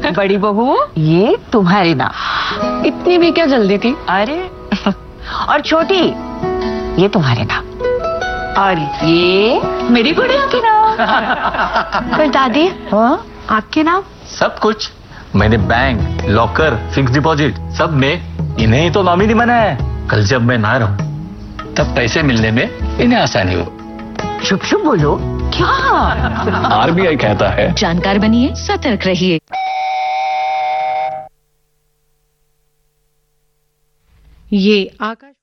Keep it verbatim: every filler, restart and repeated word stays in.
बड़ी बहू, ये तुम्हारे नाम। इतनी भी क्या जल्दी थी? अरे और छोटी, ये तुम्हारे नाम। और ये मेरी गुड़िया के नाम। पर दादी, हाँ? आपके नाम? सब कुछ मैंने बैंक, लॉकर, फिक्स डिपॉजिट सब में इन्हें ही तो नॉमिनी बनाया है। कल जब मैं ना रहूं तब पैसे मिलने में इन्हें आसानी हो। चुप चुप बोलो। क्या? आरबीआई कहता है जानकार बनिए, सतर्क रहिए। ये आकाश